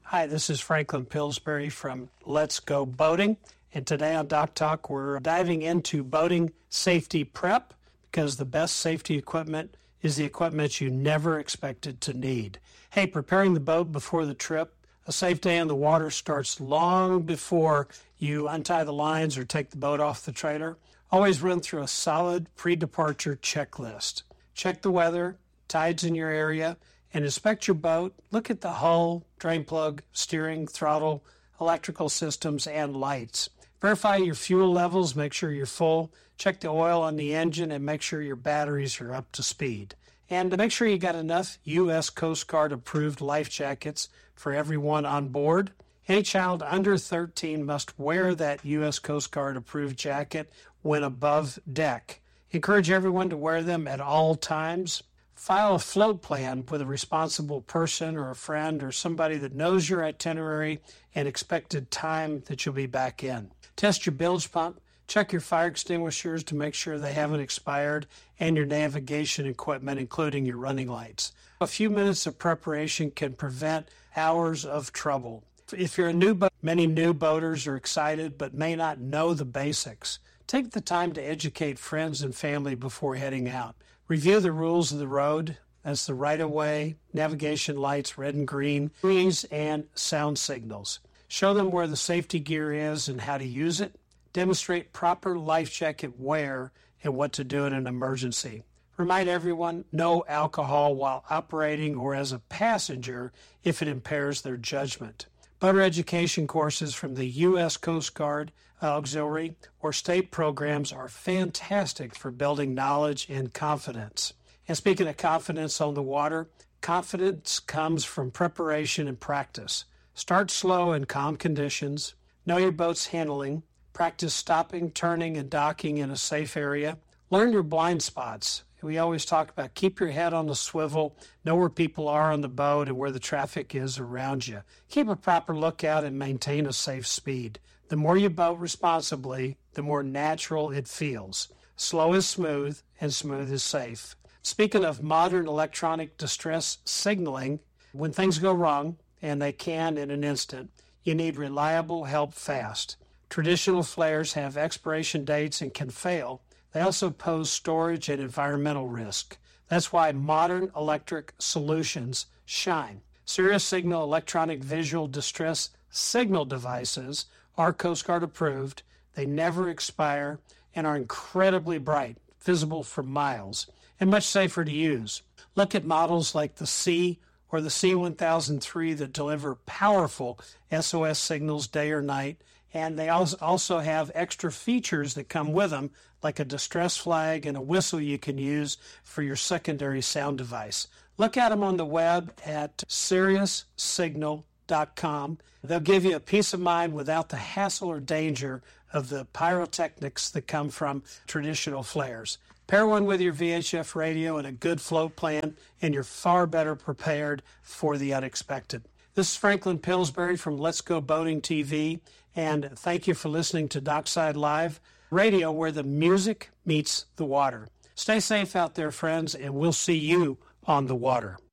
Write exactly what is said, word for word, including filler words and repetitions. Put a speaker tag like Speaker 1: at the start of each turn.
Speaker 1: Hi, this is Franklin Pillsbury from Let's Go Boating, and today on Dock Talk we're diving into boating safety prep because the best safety equipment is the equipment you never expected to need. Hey, preparing the boat before the trip, a safe day on the water starts long before you untie the lines or take the boat off the trailer. Always run through a solid pre-departure checklist. Check the weather, tides in your area, and inspect your boat. Look at the hull, drain plug, steering, throttle, electrical systems, and lights. Verify your fuel levels, make sure you're full. Check the oil on the engine and make sure your batteries are up to speed. And to make sure you got enough U S Coast Guard approved life jackets for everyone on board. Any child under thirteen must wear that U S Coast Guard approved jacket when above deck. Encourage everyone to wear them at all times. File a float plan with a responsible person or a friend or somebody that knows your itinerary and expected time that you'll be back in. Test your bilge pump. Check your fire extinguishers to make sure they haven't expired and your navigation equipment, including your running lights. A few minutes of preparation can prevent hours of trouble. If you're a new boat, many new boaters are excited but may not know the basics. Take the time to educate friends and family before heading out. Review the rules of the road. That's the right-of-way, navigation lights, red and green, trees, and sound signals. Show them where the safety gear is and how to use it. Demonstrate proper life jacket wear and what to do in an emergency. Remind everyone no alcohol while operating or as a passenger if it impairs their judgment. Boater education courses from the U S Coast Guard Auxiliary or state programs are fantastic for building knowledge and confidence. And speaking of confidence on the water, confidence comes from preparation and practice. Start slow in calm conditions. Know your boat's handling. Practice stopping, turning, and docking in a safe area. Learn your blind spots. We always talk about keep your head on the swivel, know where people are on the boat and where the traffic is around you. Keep a proper lookout and maintain a safe speed. The more you boat responsibly, the more natural it feels. Slow is smooth, and smooth is safe. Speaking of modern electronic distress signaling, when things go wrong, and they can in an instant, you need reliable help fast. Traditional flares have expiration dates and can fail. They also pose storage and environmental risk. That's why modern electric solutions shine. Sirius Signal electronic visual distress signal devices are Coast Guard approved. They never expire and are incredibly bright, visible for miles, and much safer to use. Look at models like the C or the C one thousand three that deliver powerful S O S signals day or night. And they also have extra features that come with them, like a distress flag and a whistle you can use for your secondary sound device. Look at them on the web at Sirius Signal dot com. They'll give you a peace of mind without the hassle or danger of the pyrotechnics that come from traditional flares. Pair one with your V H F radio and a good float plan, and you're far better prepared for the unexpected. This is Franklin Pillsbury from Let's Go Boating T V, and thank you for listening to Dockside Live Radio, where the music meets the water. Stay safe out there, friends, and we'll see you on the water.